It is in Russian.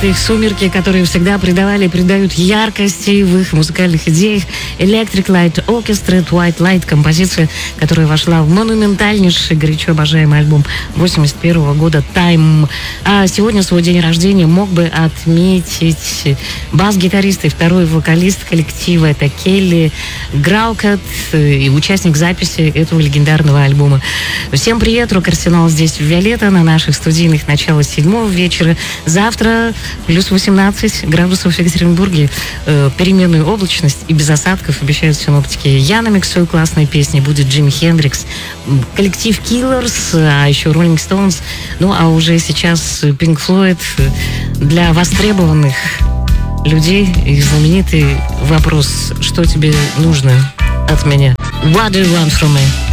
Это их сумерки, которые всегда придавали и придают яркости в их музыкальных идеях. Electric Light Orchestra, White Light, композиция, которая вошла в монументальнейший, горячо обожаемый альбом 81 года Time. А сегодня свой день рождения мог бы отметить бас-гитарист и второй вокалист коллектива. Это Келли Граукет и участник записи этого легендарного альбома. Всем привет, Рок-Арсенал здесь в Виолетта на наших студийных начало 7 вечера. Завтра плюс 18 градусов в Екатеринбурге, переменную облачность и без осадков обещают синоптики. Я намиксую классные песни, будет Джимми Хендрикс, коллектив Killers, а еще Rolling Stones, ну а уже сейчас Pink Floyd. Для востребованных людей их знаменитый вопрос: что тебе нужно от меня? What do you want from me?